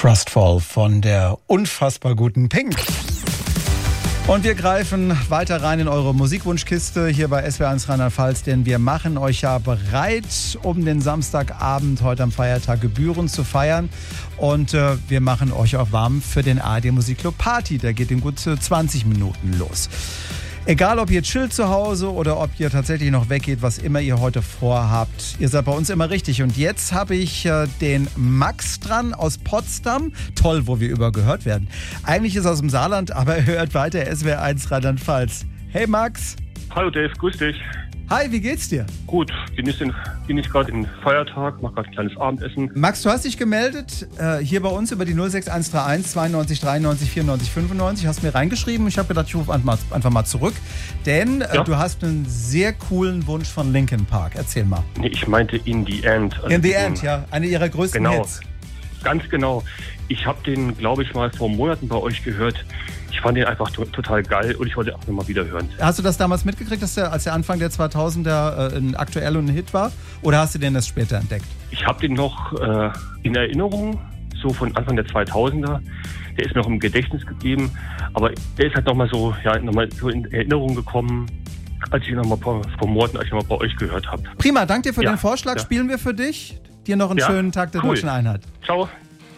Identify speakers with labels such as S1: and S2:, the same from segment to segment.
S1: Trustful von der unfassbar guten Pink. Und wir greifen weiter rein in eure Musikwunschkiste hier bei SWR1 Rheinland-Pfalz, denn wir machen euch ja bereit, um den Samstagabend heute am Feiertag gebührend zu feiern. Und wir machen euch auch warm für den ARD Musikclub Party. Der geht in gut 20 Minuten los. Egal, ob ihr chillt zu Hause oder ob ihr tatsächlich noch weggeht, was immer ihr heute vorhabt, ihr seid bei uns immer richtig. Und jetzt habe ich den Max dran aus Potsdam. Toll, wo wir übergehört werden. Eigentlich ist er aus dem Saarland, aber er hört weiter SWR1 Rheinland-Pfalz. Hey Max.
S2: Hallo Dave, grüß dich.
S1: Hi, wie geht's dir?
S2: Gut, genieße gerade den Feiertag, mache gerade ein kleines Abendessen.
S1: Max, du hast dich gemeldet hier bei uns über die 06131 92 93 94 95. Hast mir reingeschrieben. Ich habe gedacht, ich rufe einfach mal zurück. Denn du hast einen sehr coolen Wunsch von Linkin Park. Erzähl mal.
S2: Nee, ich meinte In the End.
S1: Also In the End, ja. Eine ihrer größten Hits.
S2: Ganz genau. Ich habe den, glaube ich, mal vor Monaten bei euch gehört. Ich fand den einfach total geil und ich wollte auch nochmal wieder hören. Hast
S1: du das damals mitgekriegt, dass als der Anfang der 2000er ein aktueller und ein Hit war? Oder hast du den erst später entdeckt?
S2: Ich habe den noch in Erinnerung, so von Anfang der 2000er. Der ist mir noch im Gedächtnis geblieben. Aber der ist halt nochmal so in Erinnerung gekommen, als ich ihn nochmal vor Monaten bei euch gehört habe.
S1: Prima, danke dir für den Vorschlag. Ja. Spielen wir für dich. Dir noch einen schönen Tag der Deutschen Einheit.
S2: Ciao.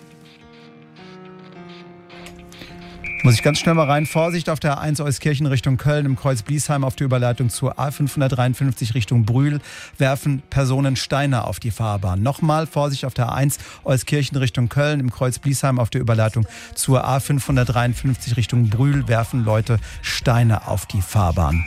S1: Muss ich ganz schnell mal rein. Vorsicht auf der A1 Euskirchen Richtung Köln, im Kreuz Bliesheim auf der Überleitung zur A553 Richtung Brühl werfen Personen Steine auf die Fahrbahn. Nochmal Vorsicht auf der A1 Euskirchen Richtung Köln, im Kreuz Bliesheim auf der Überleitung zur A553 Richtung Brühl werfen Leute Steine auf die Fahrbahn.